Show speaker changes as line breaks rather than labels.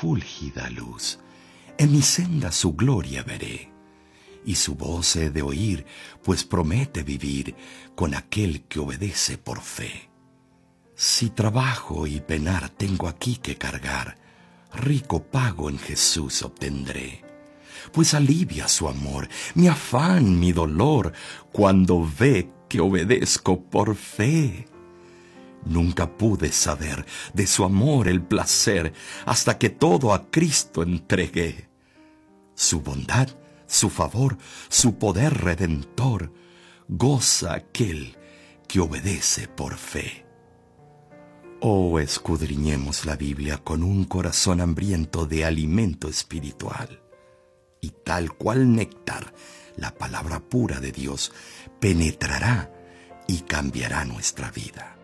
fúlgida luz, en mi senda su gloria veré, y su voz he de oír, pues promete vivir con aquel que obedece por fe. Si trabajo y penar tengo aquí que cargar, rico pago en Jesús obtendré, pues alivia su amor, mi afán, mi dolor, cuando ve que obedezco por fe. Nunca pude saber de su amor el placer hasta que todo a Cristo entregué. Su bondad, su favor, su poder redentor, goza aquel que obedece por fe. Oh, escudriñemos la Biblia con un corazón hambriento de alimento espiritual. Y tal cual néctar, la palabra pura de Dios penetrará y cambiará nuestra vida.